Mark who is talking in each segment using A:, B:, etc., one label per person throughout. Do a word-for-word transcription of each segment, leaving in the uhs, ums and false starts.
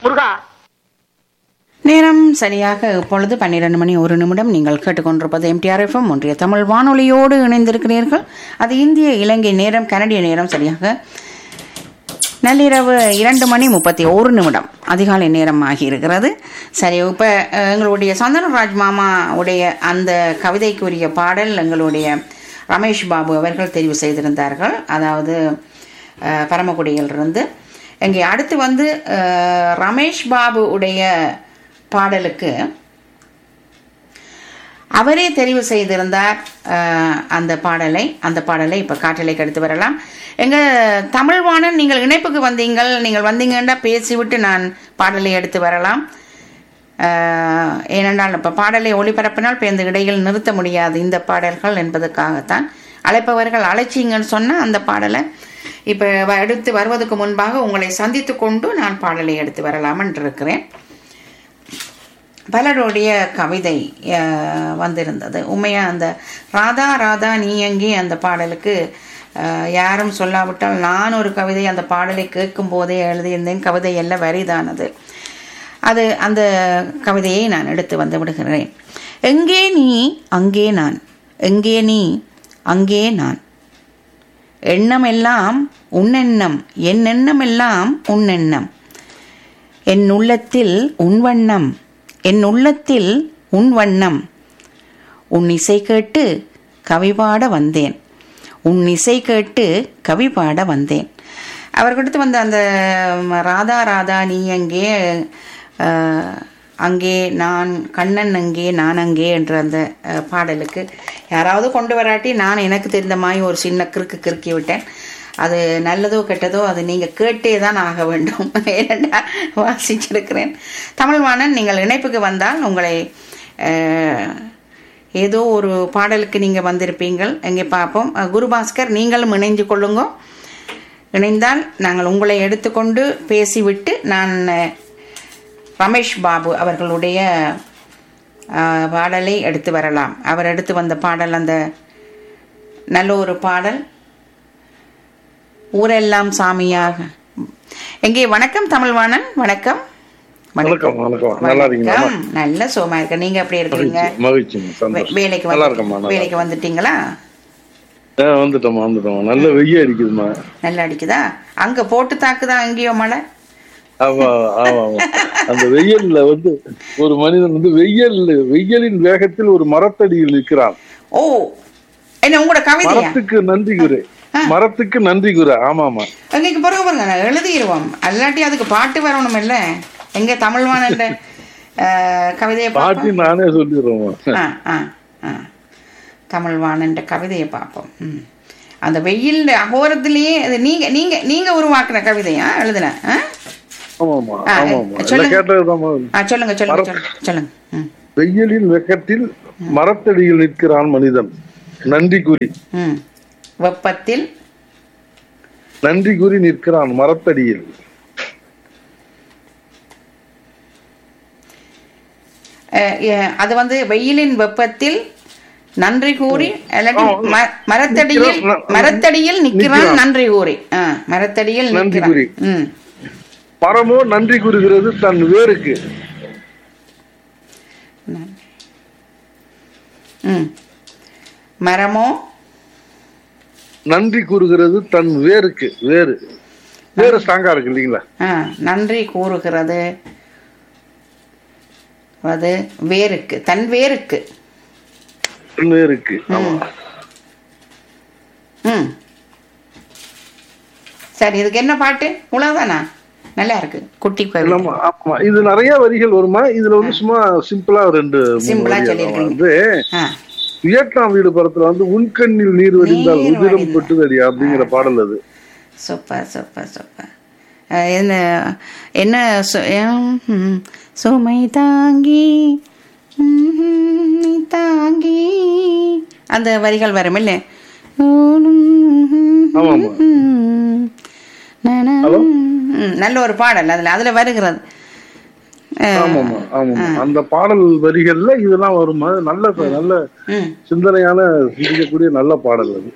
A: முருகா.
B: நேரம் சரியாக இப்பொழுது பன்னிரண்டு மணி ஒரு நிமிடம். நீங்கள் கேட்டுக்கொண்டிருப்பது எம்டிஆர் எஃப்எம் ஒன்றிய தமிழ் வானொலியோடு இணைந்திருக்கிறீர்கள். அது இந்திய இலங்கை நேரம், கனடிய நேரம் சரியாக நள்ளிரவு இரண்டு மணி முப்பத்தி ஒரு நிமிடம் அதிகாலை நேரம் ஆகியிருக்கிறது. சரி, இப்போ எங்களுடைய சந்தனராஜ் மாமா உடைய அந்த கவிதைக்குரிய பாடல் எங்களுடைய ரமேஷ் பாபு அவர்கள் தெரிவு செய்திருந்தார்கள். அதாவது பரமக்குடியிலிருந்து. இங்கே அடுத்து வந்து ரமேஷ் பாபு உடைய பாடலுக்கு அவரே தெரிவு செய்திருந்தார் அந்த பாடலை. அந்த பாடலை இப்போ காற்றலைக்கு எடுத்து வரலாம். எங்கள் தமிழ்வாணன், நீங்கள் இணைப்புக்கு வந்தீங்கள். நீங்கள் வந்தீங்கன்னா பேசிவிட்டு நான் பாடலை எடுத்து வரலாம். ஏனென்றால் இப்போ பாடலை ஒளிபரப்பினால் இப்போ இந்த இடையில் நிறுத்த முடியாது இந்த பாடல்கள் என்பதற்காகத்தான். அழைப்பவர்கள் அழைச்சிங்கன்னு சொன்னால் அந்த பாடலை இப்போ எடுத்து வருவதற்கு முன்பாக உங்களை சந்தித்து கொண்டு நான் பாடலை எடுத்து வரலாம் என்று இருக்கிறேன். பலருடைய கவிதை வந்திருந்தது. உண்மையாக அந்த ராதா ராதா நீ எங்கே அந்த பாடலுக்கு யாரும் சொல்லாவிட்டால் நான் ஒரு கவிதை அந்த பாடலை கேட்கும் போதே எழுதியிருந்தேன். கவிதை எல்லாம் வரிதானது. அது அந்த கவிதையை நான் எடுத்து வந்து விடுகிறேன். எங்கே நீ அங்கே நான், எங்கே நீ அங்கே நான், எண்ணம் எல்லாம் உன்னெண்ணம், என் எண்ணம் எல்லாம் உன்னெண்ணம், என் உள்ளத்தில் உன் வண்ணம், என் உள்ளத்தில் உன் வண்ணம், உன் இசை கேட்டு கவி பாட வந்தேன், உன் இசை கேட்டு கவி பாட வந்தேன். அவர்கிட்ட வந்து அந்த ராதா ராதா நீ அங்கே, அங்கே நான், கண்ணன் அங்கே நான் அங்கே என்ற அந்த பாடலுக்கு யாராவது கொண்டு வராட்டி நான் எனக்கு தெரிந்த மாதிரி ஒரு சின்ன கிறுக்கு கிறுக்கி விட்டேன். அது நல்லதோ கெட்டதோ அது நீங்கள் கேட்டே தான் ஆக வேண்டும். ஏனென்றா வாசிச்சிருக்கிறேன். தமிழ்வாணன், நீங்கள் இணைப்புக்கு வந்தால் உங்களை ஏதோ ஒரு பாடலுக்கு நீங்கள் வந்திருப்பீங்கள். எங்கே பார்ப்போம். குருபாஸ்கர், நீங்களும் இணைஞ்சு கொள்ளுங்க. இணைந்தால் நாங்கள் உங்களை எடுத்துக்கொண்டு பேசிவிட்டு நான் ரமேஷ் பாபு அவர்களுடைய பாடலை எடுத்து வரலாம். அவர் எடுத்து வந்த பாடல் அந்த நல்ல ஒரு பாடல், ஊரெல்லாம் சாமியாக. எங்கே வணக்கம் தமிழ்வாணன். வணக்கம்.
C: வணக்கம். வணக்கம்.
B: நல்ல சோமா இருக்க. நீங்க எப்படி இருக்கீங்க? வேலைக்கு வேலைக்கு வந்துட்டீங்களா?
C: வந்துட்டோம் வந்துட்டோம். நல்ல வெயில் அடிக்குதுமா.
B: நல்லா அடிக்குதா? அங்க போட்டு தாக்குதா எங்கேயோ மழை?
C: ஆமா ஆமா. அந்த வெயில்ல வந்து ஒரு மனிதன் வந்து வெயில் வெயிலின் வேகத்தில் ஒரு மரத்தடியில் இருக்கிறான்.
B: ஓ, என்ன உங்களோட கவிதை?
C: மரத்துக்கு நன்றி கூறு, மரத்துக்கு நன்றி கூறு. ஆமா ஆமா.
B: எங்களுக்கு பிறகு பாருங்க எழுதிடுவோம். அல்லாட்டி அதுக்கு பாட்டு வரணும் இல்ல? எங்க தமிழ்வாணன் கவிதையை
C: பாட்டி நானே சொல்லிடுறோம்.
B: தமிழ்வாணன் கவிதையை பார்ப்போம். அந்த வெயில் அகோரத்திலேயே நீங்க நீங்க நீங்க உருவாக்குன கவிதையா எழுதுன? சொல்லுங்க சொல்லுங்க சொல்லுங்க.
C: வெயிலின் வெக்கத்தில் மரத்தடியில் நிற்கிறான் மனிதன், நன்றி கூறி.
B: வெப்பத்தில்
C: நன்றி கூறி நிற்கிறான் மரத்தடியில்.
B: அது வந்து வெயிலின் வெப்பத்தில் நன்றி கூறி மரத்தடியில் மரத்தடியில் நிற்கிறான் நன்றி கூறி. மரத்தடியில்
C: நன்றி கூறி. மரமோ நன்றி கூறுகிறது தன் வேருக்கு.
B: மரமோ
C: நன்றி கூறுகிறது தன் வேருக்கு. வேறு வேறு ஸ்ட்ராங்கா இருக்கு இல்லீங்களா?
B: நன்றி கூறுகிறது அது வேருக்கு, தன் வேருக்கு.
C: வேருக்கு.
B: ம் சரி, இதுக்கு என்ன பாட்டு? உலகதானா? நல்லா இருக்கு. குட்டி
C: கோயில். இது நிறைய வரிகள் வருமா? இதுல வந்து சும்மா சிம்பிளா ரெண்டு
B: சிம்பிளா சொல்லிருக்கீங்க.
C: வியட்நாம் வீடு படத்துல வந்து உன்கண்ணில் நீர் வடிந்தால் உதிரம் கொட்டுதடி அப்படிங்கிற பாடல் அது.
B: Super super super. என்ன என்ன சுமை தாங்கி தாங்கி அந்த வரிகள் வரும் இல்ல? நல்ல ஒரு பாடல் அதுல அதுல வருகிறது.
C: அந்த பாடல் வரிகள்ல இதெல்லாம் வரும். நல்ல நல்ல சிந்தனையான சிந்திக்கக்கூடிய நல்ல பாடல் அது.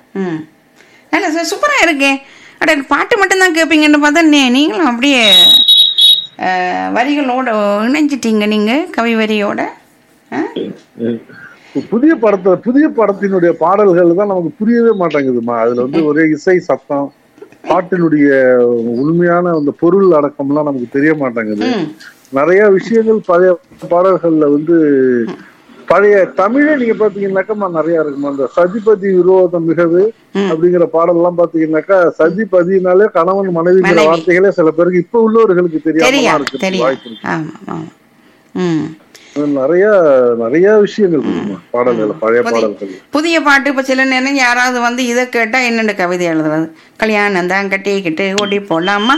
B: நல்ல சூப்பரா இருக்கு. அட பாட்டு மட்டும் தான் கேட்பீங்கன்னு பார்த்தா நீங்களும் அப்படியே அஹ், வரிகளோட இணைஞ்சிட்டீங்க நீங்க கவி வரியோட. ஆ?
C: புதிய படத்தை புதிய படத்தினுடைய பாடல்கள் தான் நமக்கு புரியவே மாட்டேங்குதுமா. அதுல வந்து ஒரே இசை சத்தம், பாட்டினுடைய உண்மையான அந்த பொருள் அடக்கம்லாம் நமக்கு தெரிய மாட்டேங்குது.
B: ம்.
C: நிறைய விஷயங்கள் பழைய பாடல்கள்ல வந்து பழைய தமிழே நீங்க பாத்தீங்கன்னாக்கா நிறைய இருக்குமா. அந்த சதிபதி விரோதம் மிகவு அப்படிங்கிற பாடல் எல்லாம் பாத்தீங்கன்னாக்கா, சதிபதினாலே கணவன் மனைவிங்கிற
B: மனைவி.
C: வார்த்தைகளே சில பேருக்கு இப்ப உள்ளவர்களுக்கு தெரியாம
B: தெரியா
C: இருக்கு
B: தெரியா
C: வாய்ப்பு இருக்கு.
B: ஆமா ஆமா. ம்.
C: நிறைய நிறைய விஷயங்கள் இருக்குமா பாடல்கள், பழைய
B: புதிய
C: பாடல்கள்.
B: புதிய பாட்டு இப்போ சில நேரம் யாராவது வந்து இதை கேட்டால் என்னென்ன கவிதை எழுதுறது, கல்யாணம் தான் கட்டிக்கிட்டு ஓடி போடலாமா,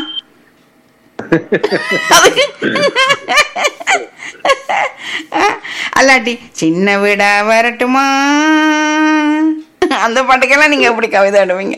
B: அல்லாட்டி சின்ன வீடா வரட்டுமா, அந்த பாட்டுக்கெல்லாம் நீங்க எப்படி கவிதை எழுவீங்க?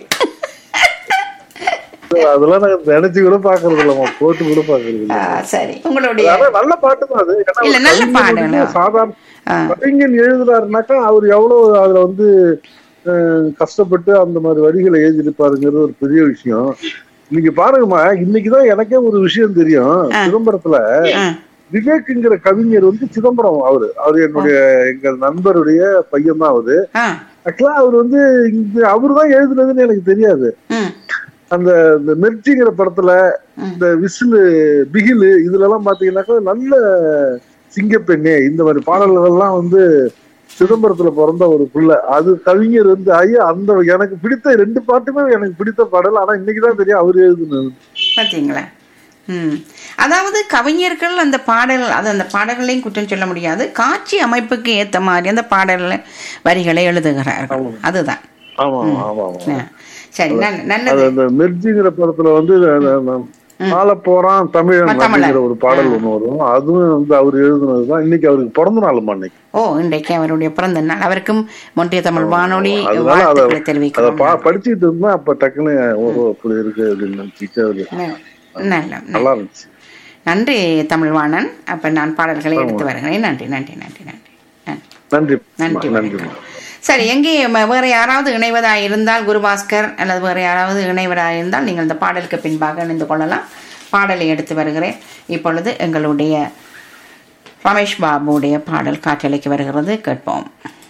C: அதெல்லாம் நாங்க நினைச்சு கூட பாக்குறது இல்லம்மா, போட்டு கூட பாக்குறது இல்ல.
B: ஆ, சரி, உங்களுடைய
C: ஆனா நல்ல பாட்டு தான் அது. ஏன்னா
B: இல்ல,
C: ஒரு
B: நல்ல
C: கவிஞன்
B: பாடல்.
C: வந்து சாதாரண
B: ஆ.
C: கவிஞன் எழுதுறாருனாக்கா அவர் எவ்வளவு அதுல வந்து அஹ், கஷ்டப்பட்டு அந்த மாதிரி வரிகளை எழுதிருப்பாருங்கிறது ஒரு பெரிய விஷயம். இன்னைக்கு பாருங்கம்மா, இன்னைக்குதான் எனக்கே ஒரு விஷயம் தெரியும். சிதம்பரத்துல
B: ஆ,
C: விவேக்குங்கிற கவிஞர் வந்து சிதம்பரம், அவரு அவரு என்னுடைய எங்க நண்பருடைய பையன் தான் அவரு.
B: ஆ,
C: ஆக்சுவலா அவர் வந்து இங்க அவரு தான் எழுதுனதுன்னு எனக்கு தெரியாது.
B: ம்,
C: அந்த இந்த மெர்ச்சிங்கிற படத்துல இந்த விசிலு பிகிலு இதுல எல்லாம் பாத்தீங்கன்னாக்கா நல்ல சிங்கப்பெண்ணே இந்த மாதிரி பாடல்கள் எல்லாம் வந்து சிதம்பரத்துல பிறந்த ஒரு பிள்ளை. அது கவிஞர் வந்து ஐயா அந்த எனக்கு பிடித்த ரெண்டு பாட்டுமே எனக்கு பிடித்த பாடல். ஆனா இன்னைக்குதான் தெரியும் அவரு எழுதுனது.
B: பார்த்தீங்களா? ம். அதாவது கவிஞர்கள் அந்த பாடல் அது அந்த பாடல்களையும் குற்றம் சொல்ல முடியாது, காட்சி அமைப்புக்கு ஏற்ற மாதிரி அந்த பாடல்களை வரிகளை எழுதுகிறார்கள். அதுதான்.
C: ஆமா ஆமா ஆமா.
B: ஆ, சரி, நல்ல-
C: அது
B: நல்லது.
C: அந்த மெர்ஜிங்கிற படத்துல வந்து ஆள போறான் தமிழன்
B: தமிழன்.
C: அப்படிங்கிற ஒரு பாடல் ஒண்ணு வரும். அதுவும் வந்து அவர் எழுதுனதுதான். இன்னைக்கு அவருக்கு பிறந்த நாளுமா இன்னைக்கு.
B: ஓ, இன்றைக்கு அவருடைய பிறந்த நாள். அவருக்கும் மொன்றிய தமிழ் வானொலி
C: அதனால
B: வாழ்த்துக்களை
C: அதை
B: தெரிவிக்கிறோம்.
C: பா- படிச்சுட்டு இருந்தா அப்ப டக்குன்னு ஓ அப்படி இருக்கு அப்படின்னு நினைச்சிட்டு அது
B: நல்ல
C: நல்லா இருந்துச்சு.
B: நன்றி தமிழ்வாணன். அப்ப நான் பாடல்களை எடுத்து வருகிறேன். நன்றி நன்றி நன்றி நன்றி
C: நன்றி
B: நன்றி
C: நன்றி.
B: வணக்கம். சரி, எங்கே ம- வேற யாராவது இணைவதாக இருந்தால் குருபாஸ்கர் அல்லது வேற யாராவது இணைவதாக இருந்தால் நீங்கள் இந்த பாடலுக்கு பின்பாக இணைந்து கொள்ளலாம். பாடலை எடுத்து வருகிறேன். இப்பொழுது எங்களுடைய ரமேஷ் பாபுடைய பாடல் காற்றலைக்கு வருகிறது, கேட்போம்.